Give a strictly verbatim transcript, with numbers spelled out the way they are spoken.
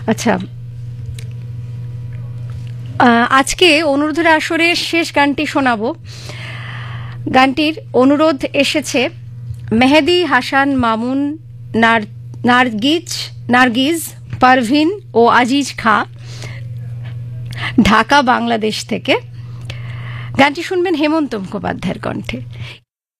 আচ্ছা, আজকে অনুরোধের আসরের শেষ গানটি শোনাবো। গানটির অনুরোধ এসেছে মেহেদি হাসান মামুন, নার্গিজ নার্গিজ পারভিন ও আজিজ খাঁ, ঢাকা বাংলাদেশ থেকে। গানটি শুনবেন হেমন্ত মুখোপাধ্যায়ের কণ্ঠে।